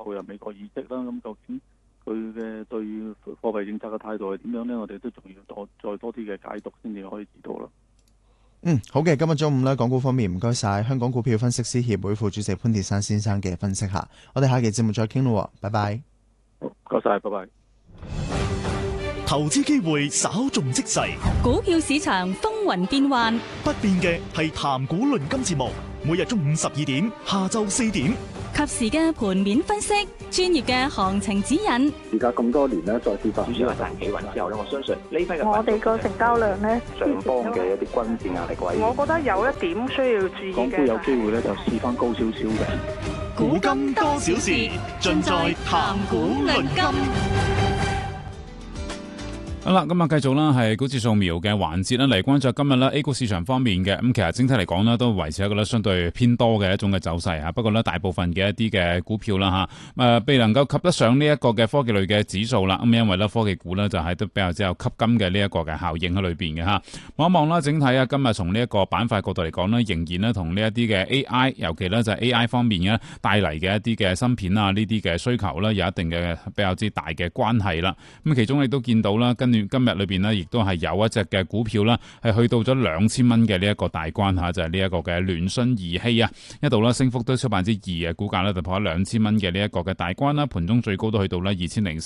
後日美國議息啦，咁究竟佢嘅對貨幣政策嘅態度係點樣呢？我哋都仲要再多啲嘅解讀先至可以知道咯。 好嘅，今日中午咧，港股方面唔該晒香港股票分析師協會副主席潘鐵珊先生嘅分析下，我哋下期節目再傾咯，拜拜。 好，唔該晒，拜拜。 投資機會稍縱即逝， 股票市場風雲變幻， 不變嘅係談股論金節目，每日中午12點，下晝4點， 及時嘅盤面分析，專業嘅行情指引。 而家咁多年咧，再次發主要係大企穩之後咧，我相信呢批嘅我哋個成交量咧， 上方嘅一啲均線壓力位， 我覺得有一點需要注意嘅。 港股有機會咧就試翻高少少嘅。 古今多少事，盡在談股論金。 好啦，咁啊，繼續啦，係股市掃描嘅環節啦，嚟關注今日咧 A 股市場方面嘅，咁其實整體嚟講呢都維持一個咧相對偏多嘅一種嘅走勢吓。不過呢，大部分嘅一啲嘅股票啦吓，未能夠及得上呢一個嘅科技類嘅指數啦。咁因為咧科技股呢就係都比較之有吸金嘅呢一個嘅效應喺裏邊嘅吓。望一望啦，整體啊，今日從呢一個板塊角度嚟講呢，仍然呢同呢一啲嘅 AI， 尤其呢就係 AI 方面嘅帶嚟嘅一啲嘅芯片啊，呢啲嘅需求呢有一定嘅比較之大嘅關係啦。咁其中你都見到啦，今日裏邊呢，亦都係有一隻嘅股票啦，係去到咗2000蚊嘅呢一個大關吓，就係呢一個嘅聯訊儀器啊，一度啦升幅都超2%嘅，股價呢就破咗2000蚊嘅呢一個嘅大關啦，盤中最高都去到呢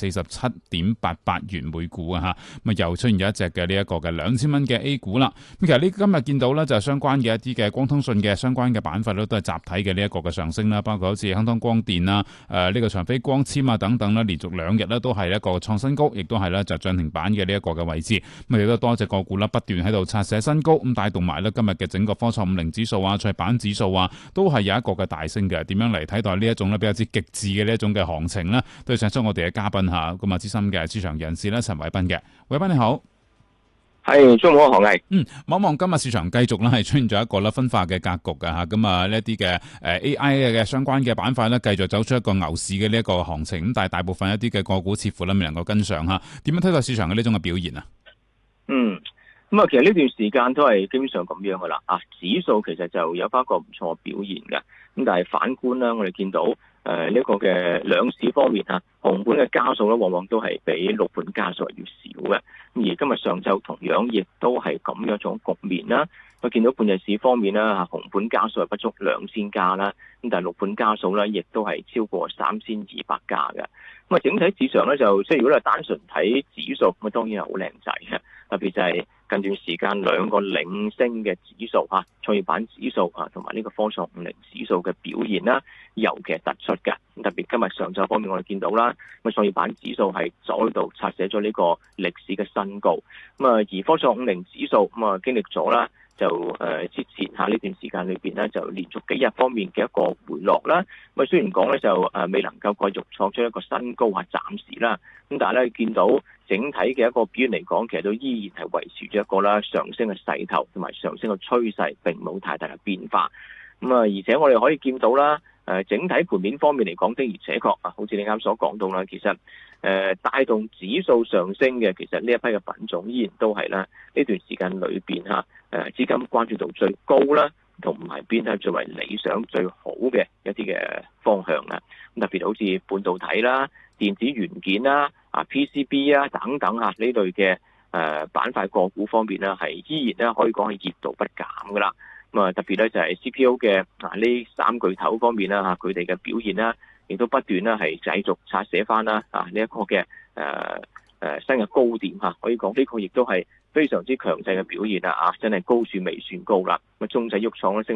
2047.88 元每股啊吓，咁啊又出現咗一隻嘅呢一個嘅2000蚊嘅 A 股啦。咁其實呢今日見到呢，就係相關嘅一啲嘅光通訊嘅相關嘅板塊都係集體嘅呢一個嘅上升啦，包括好似亨通光電啦、呢個長飛光纖啊等等啦，連續2日呢都係一個創新高，亦都係呢就漲停板嘅呢一個嘅位置，咁亦都多隻個股啦，不斷喺度刷寫新高，咁帶動埋咧今日嘅整個科創50指數啊、創業板指數啊，都係有一個嘅大升嘅。點樣嚟睇待呢一種咧比較之極致嘅呢一種嘅行情呢？都要請出我哋嘅嘉賓吓，咁啊資深嘅市場人士咧陳偉彬嘅，偉彬你好。 係中午好，何毅。 望一望今日市場繼續咧係出現咗一個咧分化嘅格局嘅吓，咁啊呢一啲嘅AI 嘅相關嘅板塊咧繼續走出一個牛市嘅呢一個行情，咁但係大部分一啲嘅個股似乎咧未能夠跟上吓，點樣睇待市場嘅呢種嘅表現啊？ 咁啊，其實呢段時間都係基本上咁樣噶啦，指數其實就有翻一個唔錯表現嘅，咁但係反觀啦，我哋見到呢個嘅兩市方面紅盤嘅家數咧，往往都係比綠盤家數係要少嘅。咁而今日上晝同樣亦都係咁樣一種局面啦。我見到半日市方面啦，紅盤家數係不足2000家啦，咁但係綠盤家數咧，亦都係超過3200家嘅。咁啊，整體市場咧就即係如果你係單純睇指數，咁啊當然係好靚仔嘅，特別就係近段時間兩個領升嘅指數創業板指數同埋呢個科創50指數嘅表現啦，尤其係突出嘅。特別今日上晝方面，我哋見到啦，咁創業板指數係再度刷寫咗呢個歷史嘅新高。咁啊，而科創50指數咁啊經歷咗啦，就之前呢段時間裏邊咧，就連續幾日方面嘅一個回落啦。咁啊雖然講咧就未能夠繼續創出一個新高暫時啦，咁但係咧見到整體嘅一個表現嚟講，其實都依然係維持住一個啦上升嘅勢頭同埋上升嘅趨勢，並冇太大嘅變化。咁啊，而且我哋可以見到啦，整體盤面方面嚟講的而且確好似你啱所講到啦，其實帶動指數上升嘅，其實呢一批嘅品種依然都係啦呢段時間裏邊資金關注度最高啦，同埋邊係最為理想最好嘅一啲嘅方向啦。咁特別好似半導體啦、電子元件啦、PCB 等等呢類嘅板塊個股方面呢，係依然咧可以講係熱度不減噶啦。咁啊，特別咧就係 CPU 嘅呢三巨頭方面啦，佢哋嘅表現啦，亦都不斷咧係繼續刷寫翻啦呢一個嘅新嘅高點可以講呢個亦都係非常之強勢嘅表現啦真係高處未算高啦。咁中仔旭創咧升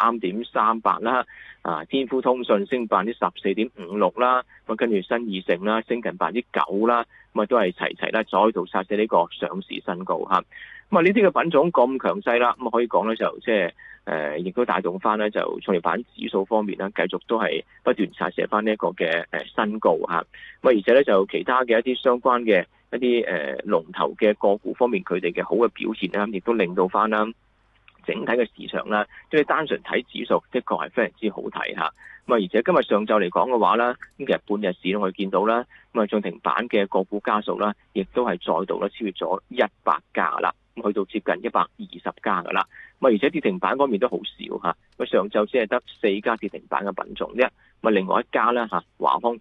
3.38%啦，天孚通訊升14.56%啦，咁跟住新義盛啦升近9%啦，咁啊都係齊啦，再度刷寫呢個上市新高咁啊呢啲嘅品種咁強勢啦，咁可以講咧就即係亦都帶動翻咧就創業板指數方面啦，繼續都係不斷刷寫翻呢一個嘅新高咁而且咧就其他嘅一啲相關嘅一啲龍頭嘅個股方面，佢哋嘅好嘅表現啦，亦都令到翻啦整體嘅市場啦，即係單純睇指數，的確係非常之好睇咁啊，而且今日上晝嚟講嘅話啦，咁其實半日市我哋見到啦，咁啊漲停板嘅個股家數啦，亦都係再度咧超越咗100家啦。去到接近120家噶啦，咁而且跌停板方面都好少咁上晝只係得4家跌停板嘅品種啫，咁另外一家咧華康